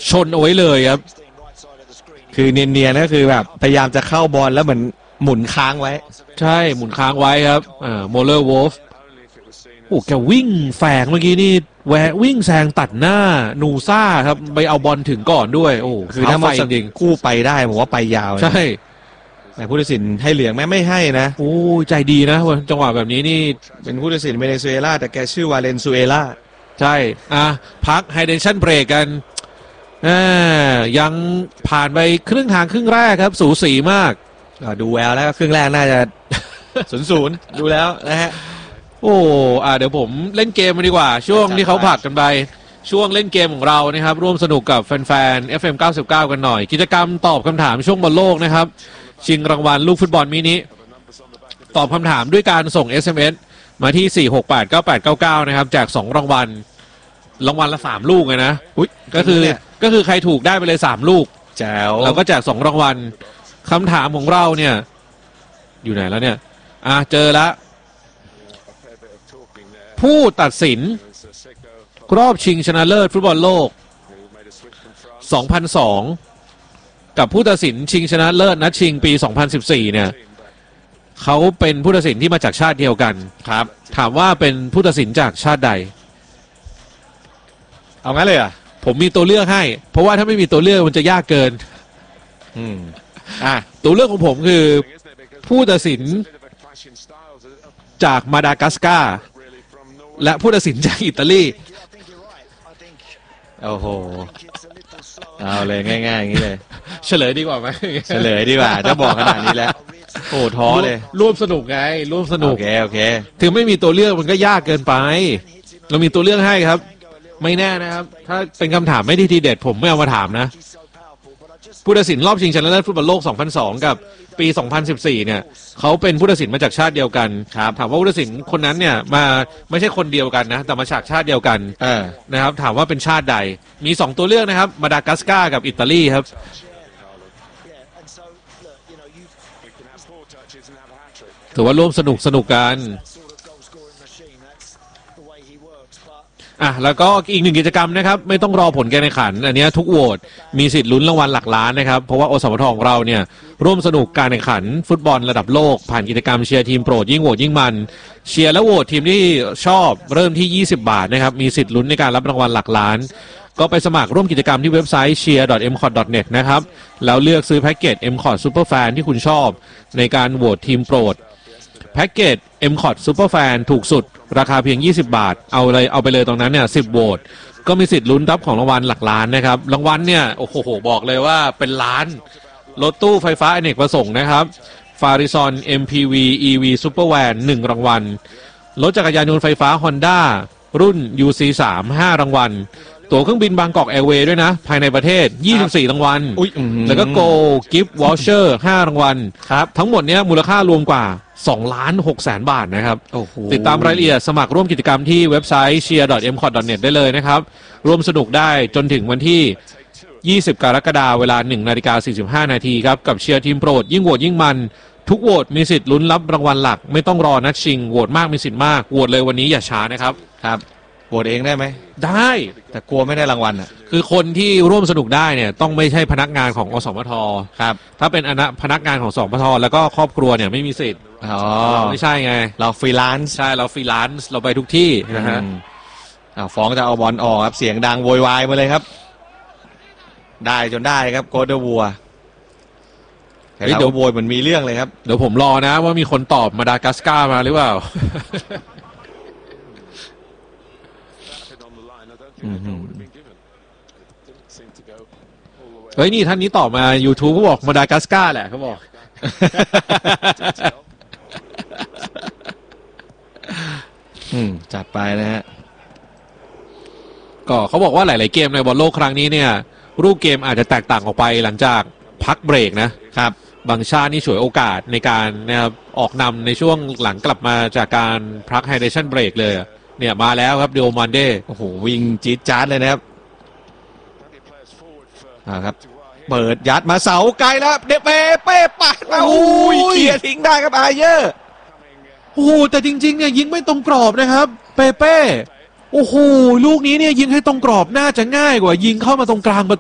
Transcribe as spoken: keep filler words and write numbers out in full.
ชนเอาไว้เลยครับคือเนียนๆก็คือแบบพยายามจะเข้าบอลแล้วเหมือนหมุนค้างไว้ใช่หมุนค้างไว้ครับอ่าโมเลอร์วอลฟโอ้แกวิ่งแฝงเมื่อกี้นี่แวะวิ่งแซงตัดหน้านูซ่าครับไปเอาบอลถึงก่อนด้วยโอ้คือถ้ามันจริงกู้ไปได้ผมว่าไปยาวใช่แต่ผู้ตัดสินให้เหลืองแม่ไม่ให้นะโอ้ใจดีนะจังหวะแบบนี้นี่เป็นผู้ตัดสินเวเนซุเอลาแต่แกชื่อวาเลนซุเอลาใช่อ่ะพักไฮเดรชั่นเบรกกันอ่ายังผ่านไปครึ่งทางครึ่งแรกครับสูสีมากดูแววแล้วครึ่งแรกน่าจะศูนย์ศูนย์ดูแล้วนะฮะโอ้อ่าเดี๋ยวผมเล่นเกมมาดีกว่าช่วงที่เขาผลักกันไปช่วงเล่นเกมของเรานะครับร่วมสนุกกับแฟนๆ เอฟ เอ็ม เก้าสิบเก้ากันหน่อยกิจกรรมตอบคำถามช่วงบอลโลกนะครับชิงรางวัลลูกฟุตบอลมินิตอบคำถามด้วยการส่ง เอส เอ็ม เอส มาที่สี่ หก แปด เก้า แปด เก้า เก้านะครับแจกสองรางวัลรางวัลละสามลูกเลยนะอุ๊ยก็คือก็คือใครถูกได้ไปเลยสามลูกแจ๋วเราก็แจกสองรางวัลคำถามของเราเนี่ยอยู่ไหนแล้วเนี่ยอ่ะเจอแล้วผู้ตัดสินรอบชิงชนะเลิศฟุตบอลโลกสองพันสองกับผู้ตัดสินชิงชนะเลิศนัดชิงปีสองพันสิบสี่เนี่ยเขาเป็นผู้ตัดสินที่มาจากชาติเดียวกันครับถามว่าเป็นผู้ตัดสินจากชาติใดเอางั้นเลยอ่ะผมมีตัวเลือกให้เพราะว่าถ้าไม่มีตัวเลือกมันจะยากเกินอืมอ่ะตัวเลือกของผมคือผู้ตัดสินจากมาดากัสการ์และผู้ตัดสินจากอิตาลีโอ้โหเอาเลยง่ายๆอย่างนี้เลยเฉลยดีกว่าไหมเฉลยดีกว่าถ้าบอกขนาดนี้แล้วโอ้ท้อเลยร่วมสนุกไงร่วมสนุกโอเคโอเคถึงไม่มีตัวเลือกมันก็ยากเกินไปเรามีตัวเลือกให้ครับไม่แน่นะครับถ้าเป็นคำถามไม่ดีทีเด็ดผมไม่เอามาถามนะผู้ตัดสินรอบชิงชนะเลิศฟุตบอลโลกสองพันสองกับปีสองพันสิบสี่เนี่ยเขาเป็นผู้ตัดสินมาจากชาติเดียวกันครับถามว่าผู้ตัดสินคนนั้นเนี่ยมาไม่ใช่คนเดียวกันนะแต่มาจากชาติเดียวกันนะครับถามว่าเป็นชาติใดมีสองตัวเลือกนะครับมาดากัสการ์กับอิตาลีครับถือว่าร่วมสนุกสนุกกันอ่ะแล้วก็อีกหนึ่งกิจกรรมนะครับไม่ต้องรอผลการแข่งขันอันนี้ทุกโหวตมีสิทธิ์ลุ้นรางวัลหลักล้านนะครับเพราะว่าอสมทของเราเนี่ยร่วมสนุกการแข่งขันฟุตบอลระดับโลกผ่านกิจกรรมเชียร์ทีมโปรดยิ่งโหวตยิ่งมันเชียร์และโหวตทีมที่ชอบเริ่มที่ยี่สิบบาทนะครับมีสิทธิ์ลุ้นในการรับรางวัลหลักล้านก็ไปสมัครร่วมกิจกรรมที่เว็บไซต์ เชียร์ ดอท เอ็ม คอท ดอท เน็ต นะครับแล้วเลือกซื้อแพ็กเกจ เอ็ม คอท Superfan ที่คุณชอบในการโหวตทีมโปรดแพ็กเกจ เอ็ม คอท Superfan ถูกสุดราคาเพียงยี่สิบบาทเอาเลยเอาไปเลยตรงนั้นเนี่ยสิบโหวตก็มีสิทธิ์ลุ้นรับของรางวัลหลักล้านนะครับรางวัลเนี่ยโอ้โหบอกเลยว่าเป็นล้านรถตู้ไฟฟ้าอเนกประสงค์นะครับ Farizon เอ็ม พี วี อี วี Supervan หนึ่งรางวัลรถจักรยานยนต์ไฟฟ้า Honda รุ่น ยู ซี สาม ห้ารางวัลตั๋วเครื่องบินบางกอกแอร์เวย์ด้วยนะภายในประเทศยี่สิบสี่รางวัลแล้วก็ Go Gift Voucher ห้ารางวัลครับทั้งหมดเนี้ยมูลค่ารวมกว่าสองล้านหกแสนบาทนะครับติดตามรายละเอียดสมัครร่วมกิจกรรมที่เว็บไซต์ เชียร์ ดอท เอ็ม คอท ดอท เน็ต ได้เลยนะครับร่วมสนุกได้จนถึงวันที่ยี่สิบกรกฎาคมเวลา หนึ่งนาฬิกาสี่สิบห้านาทีครับกับเชียร์ทีมโปรดยิ่งโหวตยิ่งมันทุกโหวตมีสิทธิ์ลุ้นรับรางวัลหลักไม่ต้องรอนัดชิงโหวตมากมีสิทธิ์มากโหวตเลยวันนี้อย่าช้านะครับครับโหวตเองได้ไหมได้แต่กลัวไม่ได้รางวัลอ่ะคือคนที่ร่วมสนุกได้เนี่ยต้องไม่ใช่พนักงานของอสมทครับถ้าเป็นอนะพนักงานของอสมทแล้วก็ครอบครัวเนี่ยไม่มีสิทธิ์อ๋อไม่ใช่ไงเราฟรีแลนซ์ใช่เราฟรีแลนซ์เราไปทุกที่นะฮะอ่าฟ้องจะเอาบอลออกครับเสียงดังโวยวายมาเลยครับได้จนได้ครับโกเดวัวเดี๋ยวโวยเหมือนมีเรื่องเลยครับเดี๋ยวผมรอนะว่ามีคนตอบมาดากัสการ์มาหรือเปล่าเฮ้ยนี่ท่านนี้ตอบมา YouTube เขาบอกมาดากัสการ์แหละเขาบอกอืมจัดไปนะฮะก็เขาบอกว่าหลายๆเกมในบอลโลกครั้งนี้เนี่ยรูปเกมอาจจะแตกต่างออกไปหลังจากพักเบรกนะครับบางชาตินี่ฉวยโอกาสในการนะครับออกนำในช่วงหลังกลับมาจากการพักไฮเดรชั่นเบรกเลยเนี่ยมาแล้วครับเดโอมันเด้โอ้โหวิ่งจี๊ดจ๊าดเลยนะครับอ่าครับเปิดยัดมาเสาไกลแล้วเดเปเป้ปัดมาโอ้ยเคลียร์ทิ้งได้ครับอาเยอร์โอ้โหแต่จริงๆเนี่ยยิงไม่ตรงกรอบนะครับเปเป้โอ้โหลูกนี้เนี่ยยิงให้ตรงกรอบน่าจะง่ายกว่ายิงเข้ามาตรงกลาง